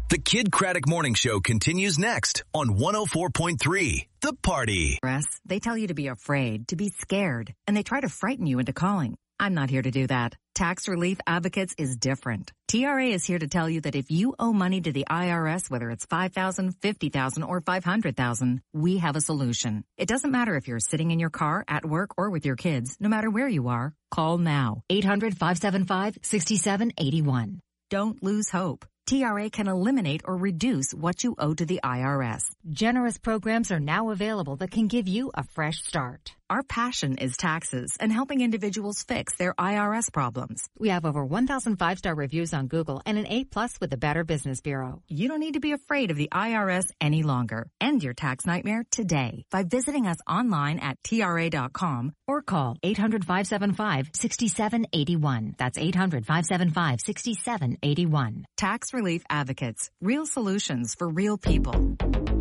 The Kid Craddock Morning Show continues next on 104.3 The Party. They tell you to be afraid, to be scared, and they try to frighten you into calling. I'm not here to do that. Tax Relief Advocates is different. TRA is here to tell you that if you owe money to the IRS, whether it's $5,000, $50,000, or $500,000, we have a solution. It doesn't matter if you're sitting in your car, at work, or with your kids. No matter where you are, call now. 800-575-6781. Don't lose hope. TRA can eliminate or reduce what you owe to the IRS. Generous programs are now available that can give you a fresh start. Our passion is taxes and helping individuals fix their IRS problems. We have over 1,000 5-star reviews on Google and an A+ with the Better Business Bureau. You don't need to be afraid of the IRS any longer. End your tax nightmare today by visiting us online at TRA.com or call 800-575-6781. That's 800-575-6781. Tax Relief Advocates. Real solutions for real people.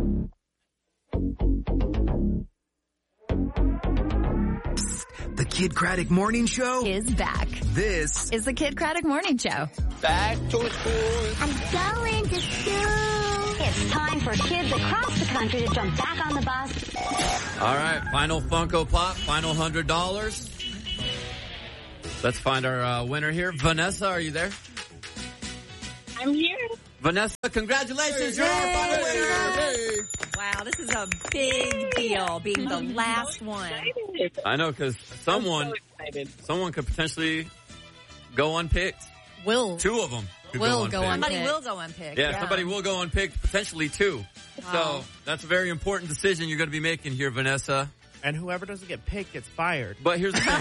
The Kid Craddock Morning Show is back. This is the Kid Craddock Morning Show. Back to school. I'm going to school. It's time for kids across the country to jump back on the bus. All right, final Funko Pop, final $100. Let's find our winner here. Vanessa, are you there? I'm here. Vanessa, congratulations. You're our final winner. Wow, this is a big deal, being the last one. I know, because someone could potentially go unpicked. Two of them could go unpicked. Somebody will go unpicked. Yeah, somebody will go unpicked, potentially two. Wow. So that's a very important decision you're going to be making here, Vanessa. And whoever doesn't get picked gets fired. But here's the thing.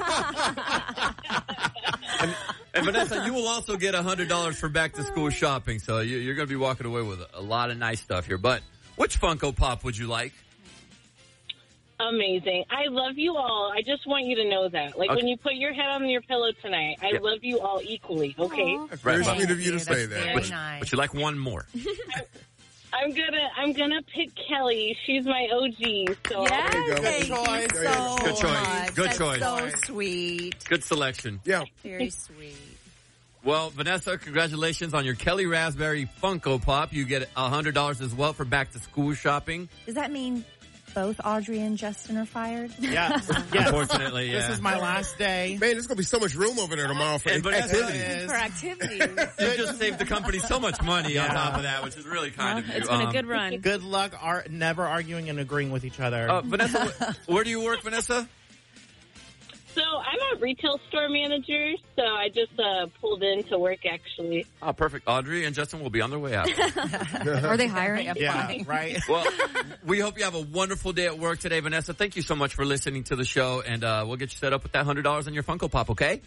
and Vanessa, you will also get $100 for back to school shopping. So you're going to be walking away with a lot of nice stuff here. But which Funko Pop would you like? Amazing. I love you all. I just want you to know that. Like, when you put your head on your pillow tonight, I love you all equally, okay? That's very sweet of you to say that. Very nice. But you like one more. I'm gonna pick Kelly. She's my OG. So yes, there you go. Thank you so Good choice. much. Good That's choice. So sweet. Good selection. Yeah. Very sweet. Well, Vanessa, congratulations on your Kelly Raspberry Funko Pop. You get $100 as well for back to school shopping. Does that mean both Audrey and Justin are fired? Yes. Unfortunately, yeah. This is my last day. Man, there's going to be so much room over there tomorrow for activities. For activities. You just saved the company so much money on top of that, which is really kind of you. It's been a good run. Good luck never arguing and agreeing with each other. Vanessa, where do you work, Vanessa? So I'm a retail store manager, so I just pulled in to work, actually. Oh, perfect. Audrey and Justin will be on their way out. Are they hiring? Yeah, right. Well, we hope you have a wonderful day at work today, Vanessa. Thank you so much for listening to the show, and we'll get you set up with that $100 on your Funko Pop, okay?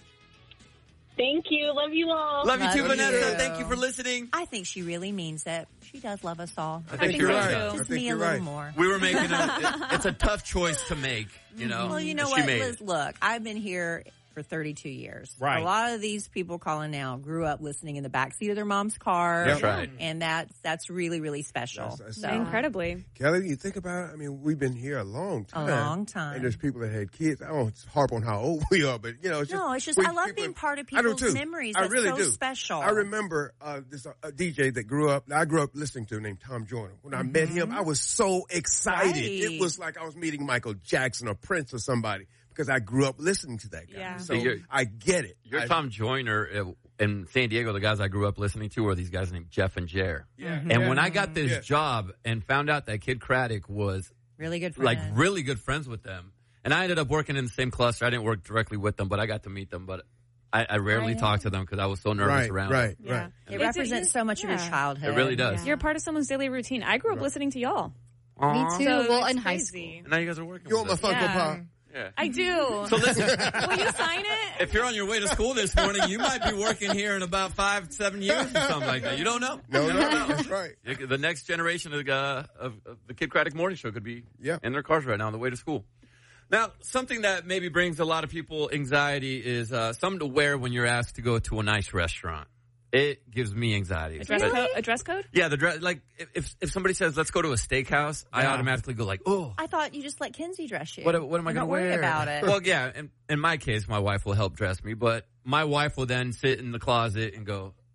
Thank you. Love you all. Love you too, Vanessa. Thank you for listening. I think she really means it. She does love us all. I think you're right. Just me a little more. We were making it's a tough choice to make, you know. Well, you know what, Liz, look, I've been here for 32 years. Right. A lot of these people calling now grew up listening in the backseat of their mom's car. That's right. And that's really, really special. That's incredibly. Kelly, you think about it, I mean, we've been here a long time. A long time. And there's people that had kids. I don't harp on how old we are, but, you know, it's just I love being part of people's memories. That's so special. I remember this DJ that I grew up listening to named Tom Joyner. When I met him, I was so excited. Right. It was like I was meeting Michael Jackson or Prince or somebody. Because I grew up listening to that guy. Yeah. So I get it. You're Tom Joyner in San Diego. The guys I grew up listening to were these guys named Jeff and Jer. Yeah. And when I got this job and found out that Kid Craddock was really good friends. Like really good friends with them. And I ended up working in the same cluster. I didn't work directly with them, but I got to meet them. But I rarely talked to them because I was so nervous around them. Right. It represents so much of your childhood. It really does. Yeah. You're part of someone's daily routine. I grew up listening to y'all. Aww. Me too. So well, in high school. And now you guys are working. You want my Funko Pop? Yeah. I do. So listen, will you sign it? If you're on your way to school this morning, you might be working here in about 5-7 years or something like that. You don't know. No, that's right. The next generation of the Kid Craddock Morning Show could be in their cars right now on the way to school. Now, something that maybe brings a lot of people anxiety is something to wear when you're asked to go to a nice restaurant. It gives me anxiety. A dress code? Yeah, the dress. Like if somebody says, "Let's go to a steakhouse," I automatically go like, "Oh." I thought you just let Kenzie dress you. What am I going to wear? About it. Well, yeah. In my case, my wife will help dress me, but my wife will then sit in the closet and go,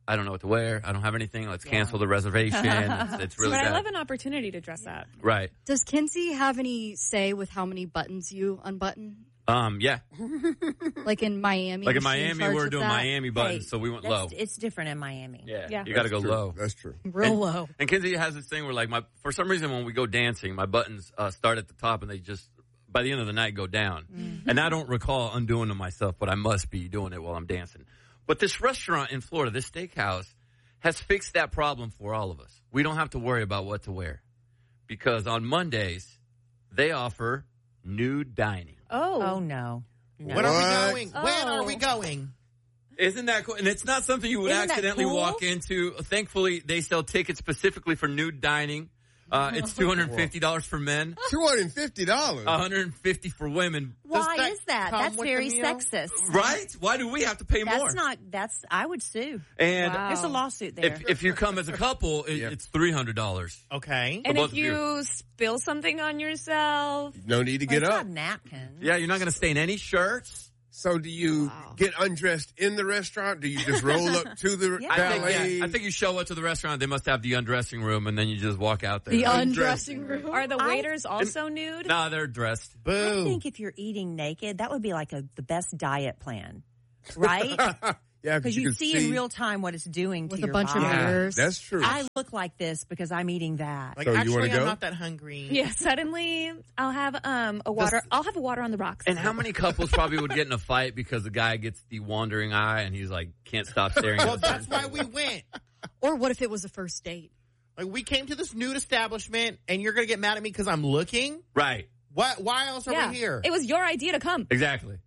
I don't know what to wear. I don't have anything. Let's cancel the reservation. It's really But bad. I love an opportunity to dress up. Right. Does Kinsey have any say with how many buttons you unbutton? Yeah. Like in Miami? Like in is she Miami, charge we're of doing that? Miami buttons, so we went low. It's different in Miami. Yeah. You got to go low. That's true. Real low. And Kinsey has this thing where, like, for some reason, when we go dancing, my buttons start at the top and they just, by the end of the night, go down. Mm-hmm. And I don't recall undoing them myself, but I must be doing it while I'm dancing. But this restaurant in Florida, this steakhouse, has fixed that problem for all of us. We don't have to worry about what to wear. Because on Mondays, they offer nude dining. Oh, no. When are we going? When are we going? Isn't that cool? And it's not something you would Isn't that accidentally cool? walk into. Thankfully, they sell tickets specifically for nude dining. It's $250 for men. $250? $150 for women. Why is that? come That's with very the meal? sexist. Right? Why do we have to pay more? I would sue. And There's a lawsuit there. if you come as a couple, it's $300. Okay. And both if of you. you spill something on yourself, No need to get It's up. not napkins. Yeah, you're not going to stain any shirts. So do you get undressed in the restaurant? Do you just roll up to the valet? I think you show up to the restaurant. They must have the undressing room, and then you just walk out there. The undressing room. are the waiters also nude? Nah, they're dressed. I Boo. think if you're eating naked, that would be like the best diet plan, right? Yeah, Because you can see in real time what it's doing With to a your bunch of body. mirrors. That's true. I look like this because I'm eating that. Like, So you actually, wanna go? I'm not that hungry. Yeah, suddenly I'll have a water. I'll have a water on the rocks. And how many couples probably would get in a fight because the guy gets the wandering eye and he's like, can't stop staring Well, at the that's why we went. Or what if it was a first date? Like, we came to this nude establishment, and you're going to get mad at me because I'm looking? Right. What? Why else are Yeah. we here? It was your idea to come. Exactly.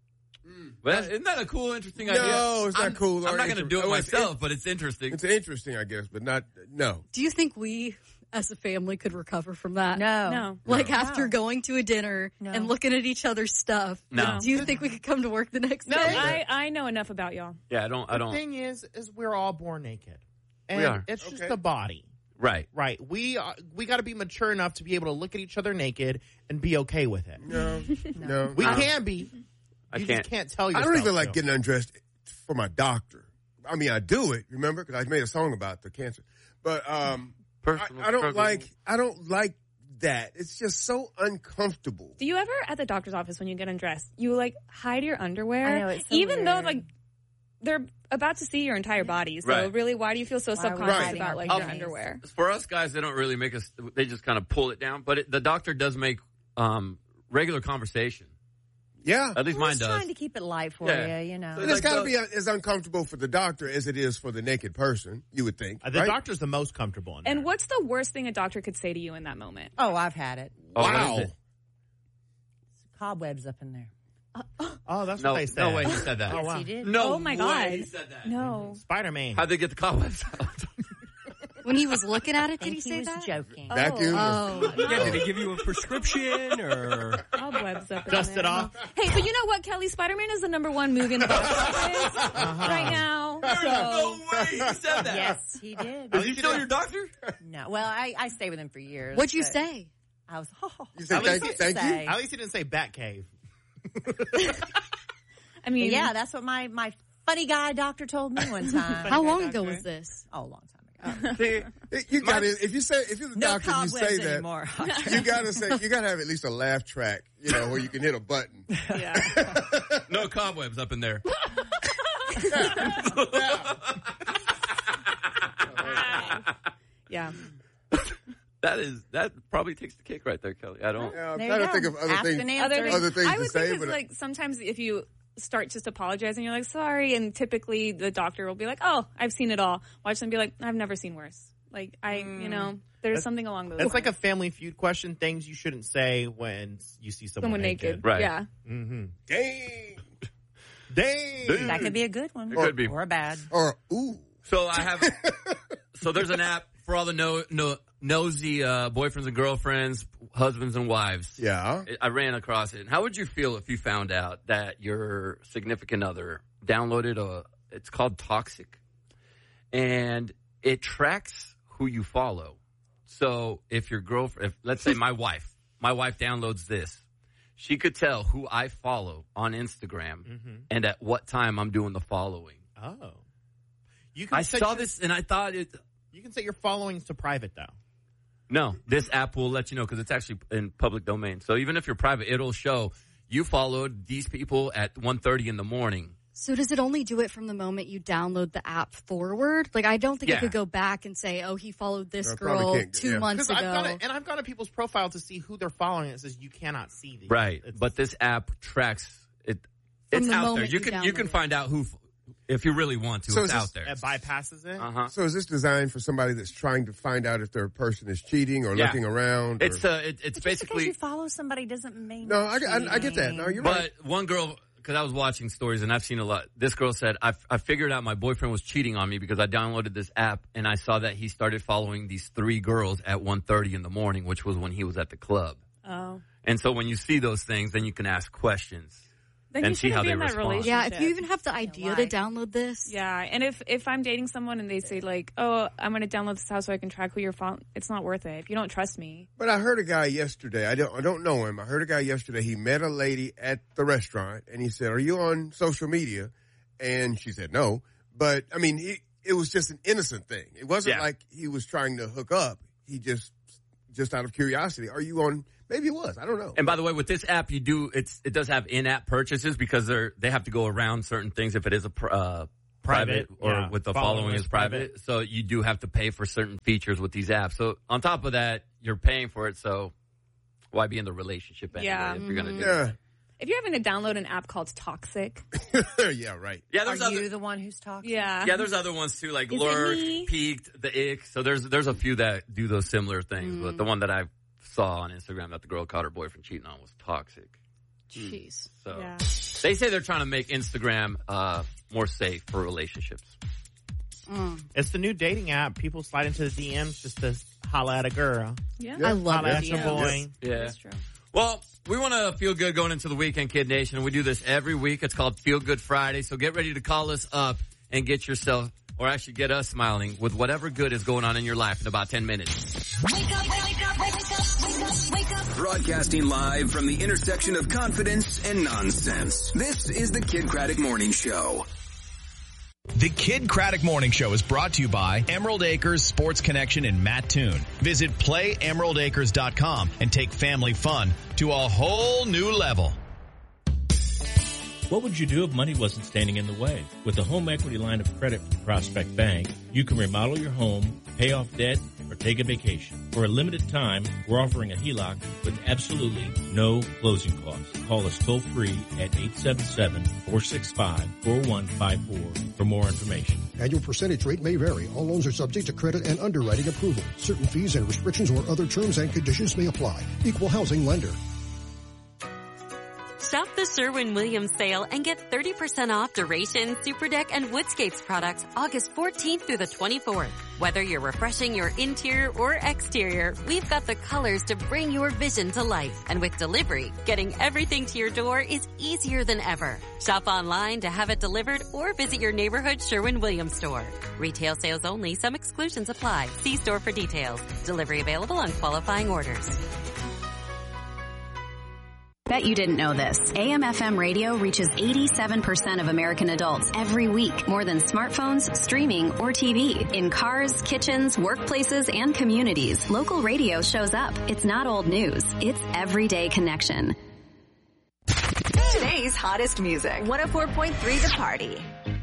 Well, isn't that a cool, interesting idea? No, it's not cool. I'm or not going to do it interesting. myself, but it's interesting. It's interesting, I guess, but not, no. Do you think we, as a family, could recover from that? No. Like No. after going to a dinner No. and looking at each other's stuff. No. Do you think we could come to work the next No, day? I know enough about y'all. Yeah, I The don't. thing is we're all born naked. And We are. it's just Okay. the body. Right. Right. We got to be mature enough to be able to look at each other naked and be okay with it. No. No. We can be. I You can't. just can't tell I yourself. don't even like to. getting undressed for my doctor. I mean, I do it, remember? Because I made a song about the cancer. But Personal I don't struggle. like that. It's just so uncomfortable. Do you ever at the doctor's office when you get undressed, you like hide your underwear? I know, it's so even though weird. like they're about to see your entire body. So Right. really, why do you feel so Why are we subconscious hiding about our like your panties? underwear? For us guys, they don't really make us. They just kind of pull it down. But the doctor does make regular conversation. Yeah. At least We're mine just does. trying to keep it light for Yeah. you, you know. So And it's like got to the- be as uncomfortable for the doctor as it is for the naked person, you would think. The right? doctor's the most comfortable in And there. what's the worst thing a doctor could say to you in that moment? Oh, I've had it. Oh, what Wow. is it? Cobwebs up in there. Oh, that's No, what they said. no way he said that. Oh, wow. He did. No Oh, my way God. he said that. No. Spider-Man. How'd they get the cobwebs out? When he was looking at it, I did think he say was that? joking. Vacuum. Oh. Yeah, did he give you a prescription or? Cobwebs up in Dust there. it off. Hey, but you know what, Kelly? Spider-Man is the #1 movie in the box office right now. No So way he said that. Yes, he did. Is he still your doctor? No, well, I stayed with him for years. What'd you but say? I was. You said thank you. Thank you. At least he didn't say Batcave. I mean, Yeah, that's what my funny guy doctor told me one time. How long ago was this? Oh, a long time ago. See, You got if you say if you're the No doctor, you say cobwebs that. anymore. You gotta say you gotta have at least a laugh track, where you can hit a button. yeah. no cobwebs up in there. Yeah. That probably takes the cake right there, Kelly. I don't. Yeah, I'm There trying you to go. think of other Ask things. and answer. Other things I to would say, think but it's like sometimes if you start just apologizing, you're like, sorry, and typically the doctor will be like, oh, I've seen it all. Watch them be like, I've never seen worse. Like, there's something along those lines. It's like a Family Feud question. Things you shouldn't say when you see someone naked. Right. Yeah. Mm-hmm. dang. That could be a good one. It could be. Or a bad. Or ooh. So I have. So there's an app for all the nosy boyfriends and girlfriends, husbands and wives. Yeah. I ran across it. How would you feel if you found out that your significant other downloaded it's called Toxic, and it tracks who you follow. So if your girlfriend, let's say my wife downloads this, she could tell who I follow on Instagram and at what time I'm doing the following. Oh. I saw this and I thought it. You can set your followings to private, though. No, this app will let you know because it's actually in public domain. So even if you're private, it'll show you followed these people at 1:30 in the morning. So does it only do it from the moment you download the app forward? Like, I don't think it could go back and say, oh, he followed this girl 2 months ago. I've gone to people's profile to see who they're following. It says you cannot see these. Right, but this app tracks it. It's out there. You can find out who. If you really want to, it's out there. It bypasses it? Uh-huh. So is this designed for somebody that's trying to find out if their person is cheating or looking around? It's Just basically... because you follow somebody doesn't mean No, I get that. No, you're right. But one girl, because I was watching stories and I've seen a lot, this girl said, I figured out my boyfriend was cheating on me because I downloaded this app and I saw that he started following these 3 girls at 1:30 in the morning, which was when he was at the club. Oh. And so when you see those things, then you can ask questions. Then and see how they respond. Yeah, if you even have the idea to download this. Yeah, and if I'm dating someone and they say like, oh, I'm going to download this house so I can track who you're following, it's not worth it if you don't trust me. But I heard a guy yesterday. I don't know him. I heard a guy yesterday. He met a lady at the restaurant and he said, "Are you on social media?" And she said, "No." But I mean, it was just an innocent thing. It wasn't like he was trying to hook up. He just out of curiosity, "Are you on?" Maybe it was. I don't know. And by the way, with this app, it does have in-app purchases because they have to go around certain things if it is a private or with the following is private. So you do have to pay for certain features with these apps. So on top of that, you're paying for it. So why be in the relationship anyway if you're going to do that? If you're having to download an app called Toxic. Yeah, right. Yeah, Are you the one who's talking? Yeah. Yeah, there's other ones too, like Is it Lurk, me? Peaked, The Ick. So there's a few that do those similar things. But the one that I saw on Instagram that the girl caught her boyfriend cheating on was Toxic. Jeez. So they say they're trying to make Instagram more safe for relationships. It's the new dating app. People slide into the DMs just to holla at a girl. Yeah. I love Holla at it. your boy. Yeah. That's true. Well, we want to feel good going into the weekend, Kid Nation, and we do this every week. It's called Feel Good Friday. So get ready to call us up and get yourself, or actually get us smiling with whatever good is going on in your life in about 10 minutes. Wake up, wake up, wake up, wake up, wake up. Broadcasting live from the intersection of confidence and nonsense. This is the Kid Craddock Morning Show. The Kid Craddock Morning Show is brought to you by Emerald Acres Sports Connection in Mattoon. Visit playemeraldacres.com and take family fun to a whole new level. What would you do if money wasn't standing in the way? With a home equity line of credit from Prospect Bank, you can remodel your home, pay off debt, or take a vacation. For a limited time, we're offering a HELOC with absolutely no closing costs. Call us toll-free at 877-465-4154 for more information. Annual percentage rate may vary. All loans are subject to credit and underwriting approval. Certain fees and restrictions or other terms and conditions may apply. Equal housing lender. Shop the Sherwin-Williams sale and get 30% off Duration, Superdeck, and Woodscapes products August 14th through the 24th. Whether you're refreshing your interior or exterior, we've got the colors to bring your vision to life. And with delivery, getting everything to your door is easier than ever. Shop online to have it delivered or visit your neighborhood Sherwin-Williams store. Retail sales only. Some exclusions apply. See store for details. Delivery available on qualifying orders. Bet you didn't know this. AM/FM radio reaches 87% of American adults every week, more than smartphones, streaming, or TV. In cars, kitchens, workplaces, and communities, local radio shows up. It's not old news. It's everyday connection. Today's hottest music. 104.3 The Party.